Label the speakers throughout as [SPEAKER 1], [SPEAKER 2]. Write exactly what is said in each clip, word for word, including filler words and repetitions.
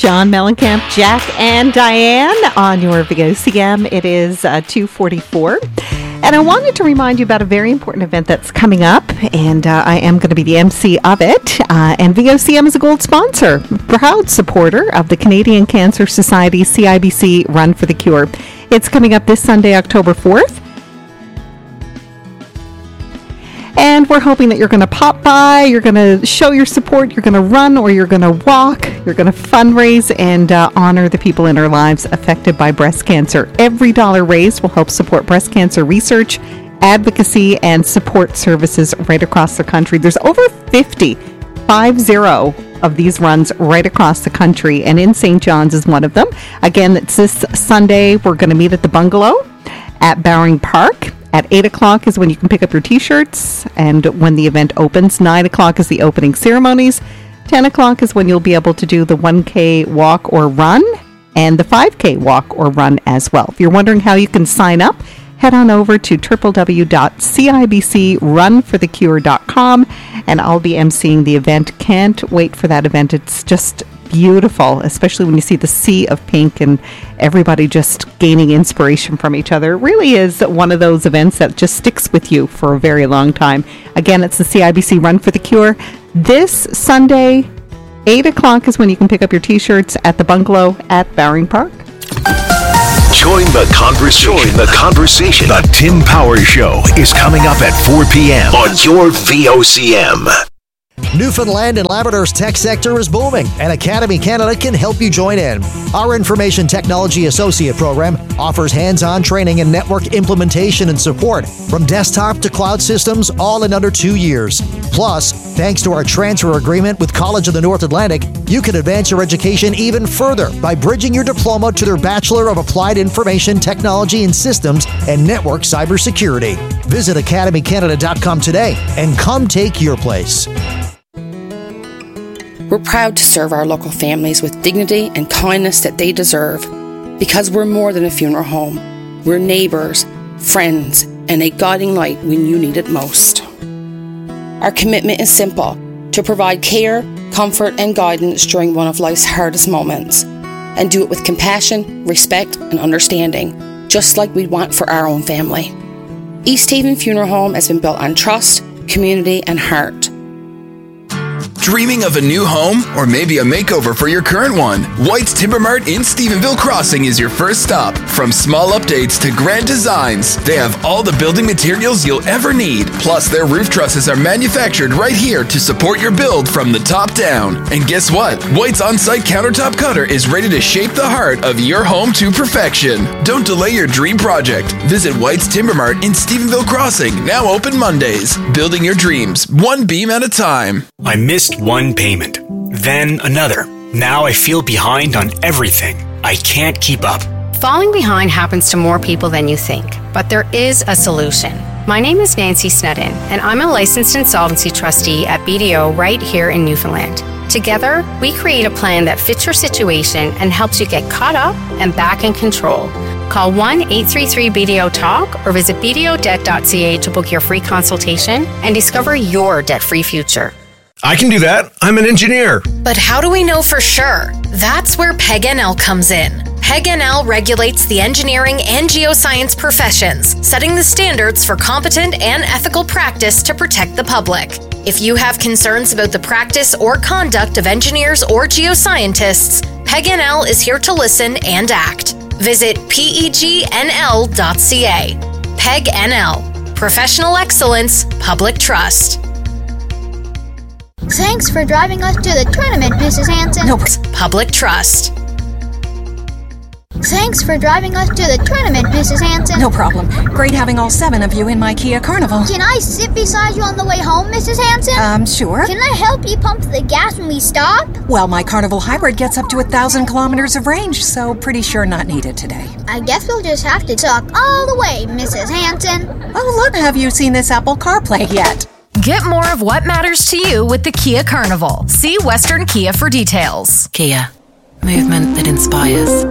[SPEAKER 1] John Mellencamp, Jack, and Diane on your V O C M. It is uh, two forty-four. And I wanted to remind you about a very important event that's coming up, and uh, I am going to be the M C of it. Uh, and V O C M is a gold sponsor, proud supporter of the Canadian Cancer Society C I B C Run for the Cure. It's coming up this Sunday, October fourth. And we're hoping that you're going to pop by, you're going to show your support, you're going to run or you're going to walk, you're going to fundraise and uh, honor the people in our lives affected by breast cancer. Every dollar raised will help support breast cancer research, advocacy, and support services right across the country. There's over fifty, five zero of these runs right across the country, and in Saint John's is one of them. Again, it's this Sunday. We're going to meet at the Bungalow at Bowring Park. At eight o'clock is when you can pick up your T-shirts, and when the event opens. nine o'clock is the opening ceremonies. ten o'clock is when you'll be able to do the one K walk or run, and the five K walk or run as well. If you're wondering how you can sign up, head on over to w w w dot c i b c run for the cure dot com, and I'll be emceeing the event. Can't wait for that event. It's just beautiful, especially when you see the sea of pink and everybody just gaining inspiration from each other. It really is one of those events that just sticks with you for a very long time. Again, it's the C I B C Run for the Cure. This Sunday, eight o'clock is when you can pick up your T-shirts at the Bungalow at Bowring Park.
[SPEAKER 2] Join the conversation. Join the conversation. The Tim Powers Show is coming up at four p.m. on your V O C M.
[SPEAKER 3] Newfoundland and Labrador's tech sector is booming, and Academy Canada can help you join in. Our Information Technology Associate program offers hands-on training in network implementation and support, from desktop to cloud systems, all in under two years. Plus, thanks to our transfer agreement with College of the North Atlantic, you can advance your education even further by bridging your diploma to their Bachelor of Applied Information Technology and Systems and Network Cybersecurity. Visit academy canada dot com today and come take your place.
[SPEAKER 4] We're proud to serve our local families with dignity and kindness that they deserve, because we're more than a funeral home. We're neighbours, friends, and a guiding light when you need it most. Our commitment is simple: to provide care, comfort, and guidance during one of life's hardest moments, and do it with compassion, respect, and understanding, just like we want for our own family. East Haven Funeral Home has been built on trust, community, and heart.
[SPEAKER 5] Dreaming of a new home or maybe a makeover for your current one? White's Timber Mart in Stephenville Crossing is your first stop. From small updates to grand designs, they have all the building materials you'll ever need. Plus, their roof trusses are manufactured right here to support your build from the top down. And guess what? White's on-site countertop cutter is ready to shape the heart of your home to perfection. Don't delay your dream project. Visit White's Timber Mart in Stephenville Crossing, now open Mondays. Building your dreams, one beam at a time.
[SPEAKER 6] I missed one payment, then another. Now I feel behind on everything. I can't keep up.
[SPEAKER 7] Falling behind happens to more people than you think, but there is a solution. My name is Nancy Snedden, and I'm a licensed insolvency trustee at B D O right here in Newfoundland. Together, we create a plan that fits your situation and helps you get caught up and back in control. Call one eight three three B D O talk or visit b d o debt dot c a to book your free consultation and discover your debt-free future.
[SPEAKER 8] I can do that. I'm an engineer.
[SPEAKER 9] But how do we know for sure? That's where P E G N L comes in. P E G N L regulates the engineering and geoscience professions, setting the standards for competent and ethical practice to protect the public. If you have concerns about the practice or conduct of engineers or geoscientists, P E G N L is here to listen and act. Visit p e g n l dot c a. P E G N L. Professional excellence, public trust.
[SPEAKER 10] Thanks for driving us to the tournament, Missus Hanson.
[SPEAKER 9] No, public trust.
[SPEAKER 10] Thanks for driving us to the tournament, Missus Hanson.
[SPEAKER 11] No problem. Great having all seven of you in my Kia Carnival.
[SPEAKER 10] Can I sit beside you on the way home, Missus Hanson?
[SPEAKER 11] Um, sure.
[SPEAKER 10] Can I help you pump the gas when we stop?
[SPEAKER 11] Well, my Carnival Hybrid gets up to a thousand kilometers of range, so pretty sure not needed today.
[SPEAKER 10] I guess we'll just have to talk all the way, Missus Hanson.
[SPEAKER 11] Oh, look, have you seen this Apple CarPlay yet?
[SPEAKER 9] Get more of what matters to you with the Kia Carnival. See Western Kia for details.
[SPEAKER 12] Kia. Movement that inspires.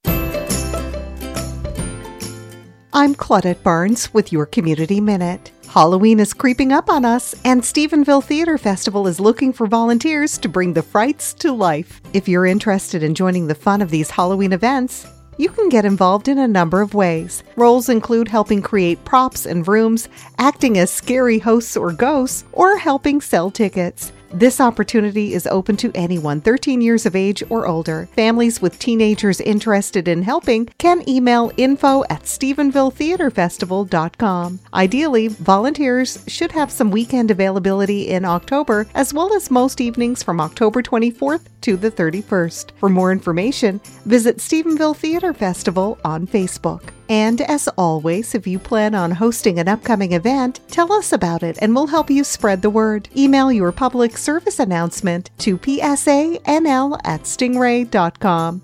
[SPEAKER 1] I'm Claudette Barnes with your Community Minute. Halloween is creeping up on us, and Stephenville Theater Festival is looking for volunteers to bring the frights to life. If you're interested in joining the fun of these Halloween events, you can get involved in a number of ways. Roles include helping create props and rooms, acting as scary hosts or ghosts, or helping sell tickets. This opportunity is open to anyone thirteen years of age or older. Families with teenagers interested in helping can email info at stephenville theater festival dot com. Ideally, volunteers should have some weekend availability in October, as well as most evenings from October twenty-fourth to the thirty-first. For more information, visit Stephenville Theater Festival on Facebook. And as always, if you plan on hosting an upcoming event, tell us about it and we'll help you spread the word. Email your public service announcement to p s a n l at stingray dot com.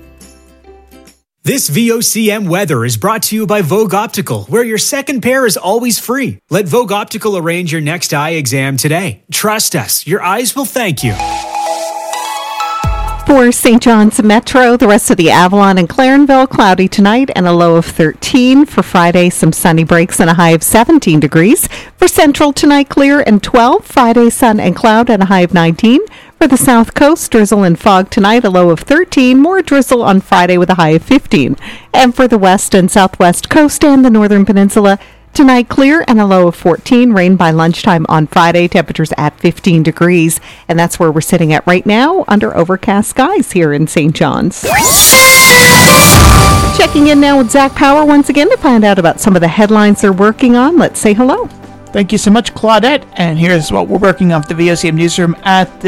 [SPEAKER 13] This V O C M weather is brought to you by Vogue Optical, where your second pair is always free. Let Vogue Optical arrange your next eye exam today. Trust us, your eyes will thank you.
[SPEAKER 1] For Saint John's Metro, the rest of the Avalon and Clarenville, cloudy tonight and a low of thirteen. For Friday, some sunny breaks and a high of seventeen degrees. For Central, tonight clear and twelve. Friday, sun and cloud and a high of nineteen. For the South Coast, drizzle and fog tonight, a low of thirteen. More drizzle on Friday with a high of fifteen. And for the West and Southwest Coast and the Northern Peninsula, tonight clear and a low of fourteen. Rain by lunchtime on Friday. Temperatures at fifteen degrees. And that's where we're sitting at right now under overcast skies here in Saint John's. Checking in now with Zach Power once again to find out about some of the headlines they're working on. Let's say hello.
[SPEAKER 14] Thank you so much, Claudette. And here's what we're working off the V O C M newsroom at the